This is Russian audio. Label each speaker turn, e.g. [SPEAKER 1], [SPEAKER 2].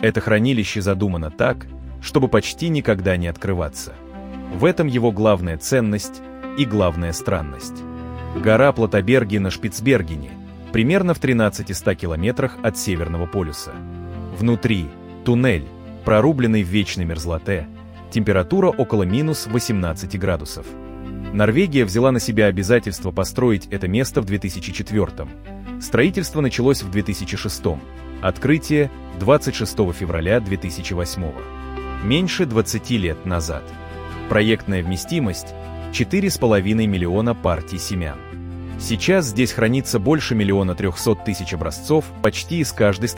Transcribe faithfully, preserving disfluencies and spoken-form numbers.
[SPEAKER 1] Это хранилище задумано так, чтобы почти никогда не открываться. В этом его главная ценность и главная странность. Гора Платаберги на Шпицбергене, примерно в тринадцати ста километрах от Северного полюса. Внутри туннель, прорубленный в вечной мерзлоте, температура около минус восемнадцати градусов. Норвегия взяла на себя обязательство построить это место в две тысячи четвёртом. Строительство началось в две тысячи шестом. Открытие двадцать шестого февраля две тысячи восьмого. Меньше двадцати лет назад. Проектная вместимость – четыре с половиной миллиона партий семян. Сейчас здесь хранится больше миллиона трехсот тысяч образцов почти из каждой страны.